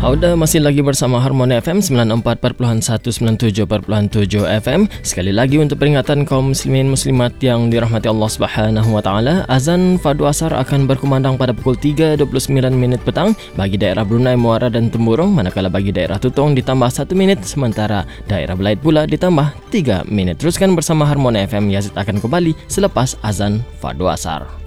Anda masih lagi bersama Harmoni FM 94.197.7 FM. Sekali lagi untuk peringatan kaum muslimin muslimat yang dirahmati Allah Subhanahu wa taala, azan fardu asar akan berkumandang pada pukul 3.29 petang bagi daerah Brunei, Muara dan Temburong, manakala bagi daerah Tutong ditambah 1 minit, sementara daerah Belait pula ditambah 3 minit. Teruskan bersama Harmoni FM. Yazid akan kembali selepas azan fardu asar.